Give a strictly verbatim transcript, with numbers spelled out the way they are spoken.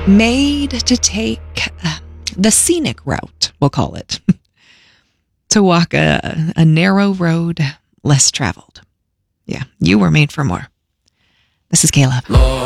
Made to take uh, the scenic route, we'll call it, to walk a, a narrow road less traveled. Yeah, you were made for more. This is Caleb.